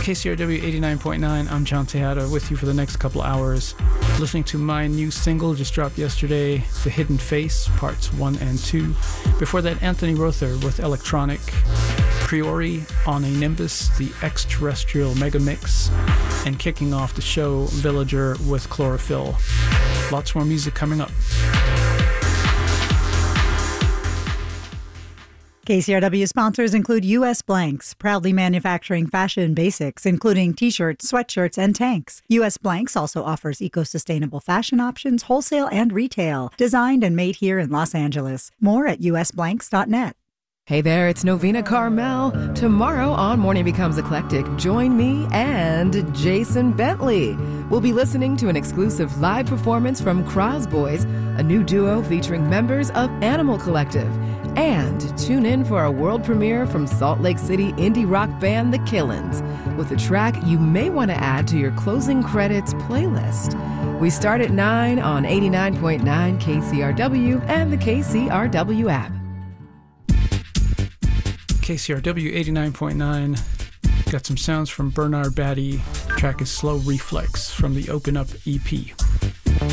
KCRW 89.9, I'm John Tejada with you for the next couple hours. Listening to my new single just dropped yesterday, The Hidden Face, parts 1 and 2. Before that, Anthony Rother with Electronic, Priori on a Nimbus, the extraterrestrial mega mix, and kicking off the show, Villager with Chlorophyll. Lots more music coming up. KCRW sponsors include U.S. Blanks, proudly manufacturing fashion basics, including t-shirts, sweatshirts, and tanks. U.S. Blanks also offers eco-sustainable fashion options, wholesale and retail, designed and made here in Los Angeles. More at usblanks.net. Hey there, it's Novena Carmel. Tomorrow on Morning Becomes Eclectic, join me and Jason Bentley. We'll be listening to an exclusive live performance from Cross Boys, a new duo featuring members of Animal Collective. And tune in for a world premiere from Salt Lake City indie rock band The Killins, with a track you may want to add to your closing credits playlist. We start at 9 on 89.9 KCRW and the KCRW app. KCRW 89.9. Got some sounds from Bernard Batty. The track is Slow Reflex from the Open Up EP.